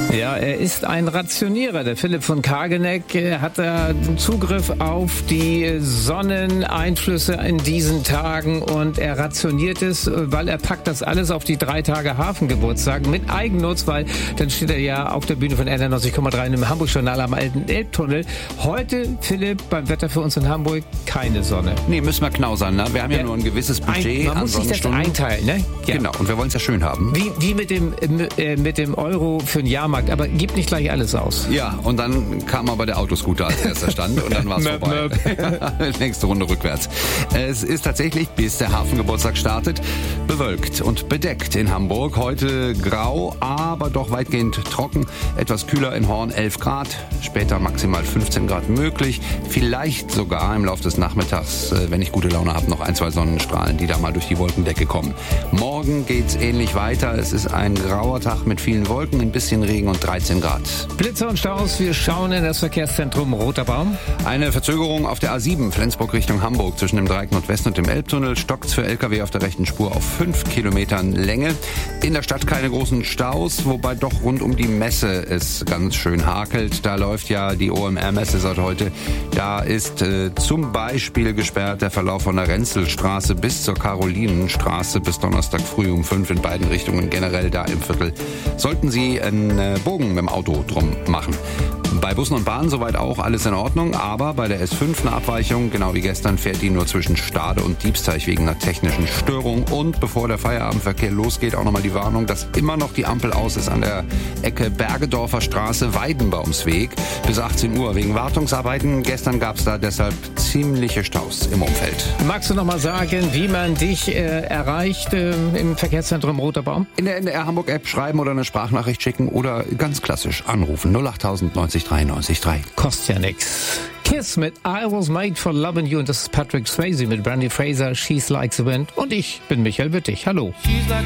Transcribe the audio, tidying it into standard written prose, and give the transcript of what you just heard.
Ja, er ist ein Rationierer. Der Philipp von Kageneck hat da Zugriff auf die Sonneneinflüsse in diesen Tagen und er rationiert es, weil er packt das alles auf die 3 Tage Hafengeburtstag mit Eigennutz, weil dann steht er ja auf der Bühne von NDR 90,3 im Hamburg-Journal am alten Elbtunnel. Heute, Philipp, beim Wetter für uns in Hamburg keine Sonne. Nee, müssen wir knausern, ne? Wir haben ja nur ein gewisses Budget man an muss sich das einteilen, ne? Ja. Genau, und wir wollen es ja schön haben. Wie mit dem Euro für den Jahrmarkt, aber gib nicht gleich alles aus. Ja, und dann kam aber der Autoscooter als erster Stand und dann war es vorbei. Nächste Runde rückwärts. Es ist tatsächlich, bis der Hafengeburtstag startet, bewölkt und bedeckt in Hamburg. Heute grau, aber doch weitgehend trocken. Etwas kühler in Horn 11 Grad, später maximal 15 Grad möglich. Vielleicht sogar im Laufe des Nachmittags, wenn ich gute Laune habe, noch 1, 2 Sonnenstrahlen, die da mal durch die Wolkendecke kommen. Morgen geht's ähnlich weiter. Es ist ein grauer Tag mit vielen Wolken, ein bisschen Regen und 13 Grad. Blitzer und Staus, wir schauen in das Verkehrszentrum Roter Baum. Eine Verzögerung auf der A7 Flensburg Richtung Hamburg zwischen dem Dreieck Nordwesten und dem Elbtunnel. Stockt's für LKW auf der rechten Spur auf 5 Kilometern Länge. In der Stadt keine großen Staus, wobei doch rund um die Messe es ganz schön hakelt. Da läuft ja die OMR-Messe seit heute. Da ist zum Beispiel gesperrt der Verlauf von der Renzelstraße bis zur Karolinenstraße bis Donnerstag früh um 5 in beiden Richtungen. Generell da im Viertel sollten Sie einen Bogen mit dem Auto drum machen. Bei Bussen und Bahnen soweit auch alles in Ordnung, aber bei der S5 eine Abweichung, genau wie gestern, fährt die nur zwischen Stade und Diebsteich wegen einer technischen Störung. Und bevor der Feierabendverkehr losgeht, auch nochmal die Warnung, dass immer noch die Ampel aus ist an der Ecke Bergedorfer Straße, Weidenbaumsweg bis 18 Uhr wegen Wartungsarbeiten. Gestern gab es da deshalb ziemliche Staus im Umfeld. Magst du nochmal sagen, wie man dich erreicht im Verkehrszentrum Roter Baum? In der NDR Hamburg App schreiben oder eine Sprachnachricht schicken oder ganz klassisch anrufen 08000 90 93 3. Kostet ja nix. Kiss mit I Was Made for Loving You und das ist Patrick Swayze mit Brandy Fraser, She's Like the Wind und ich bin Michael Wittig. Hallo.